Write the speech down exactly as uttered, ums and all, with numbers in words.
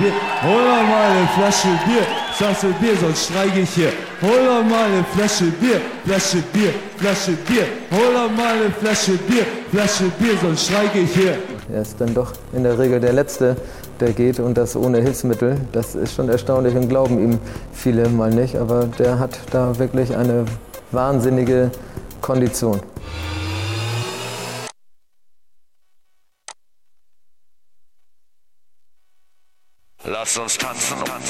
Bier, hol doch mal eine Flasche Bier. Sagst du Bier, sonst streike ich hier. Hol doch mal eine Flasche Bier, Flasche Bier, Flasche Bier. Hol doch mal eine Flasche Bier, Flasche Bier, sonst streike ich hier. Er ist dann doch in der Regel der Letzte, der geht, und das ohne Hilfsmittel. Das ist schon erstaunlich und glauben ihm viele mal nicht. Aber der hat da wirklich eine wahnsinnige Kondition. Lass uns tanzen, tanzen.